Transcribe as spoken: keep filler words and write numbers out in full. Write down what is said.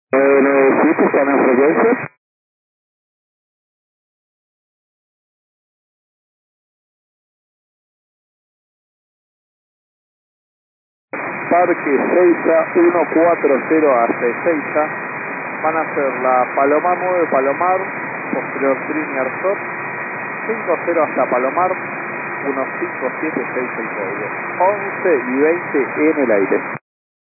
nueve nueve siete, está en frecuencia. Parque Seiza uno cuatro cero a Seiza. Van a ser la Palomar nueve Palomar, posterior Trini Arzot, cinco cero hasta Palomar, uno cinco siete seis el código. once y veinte en el aire.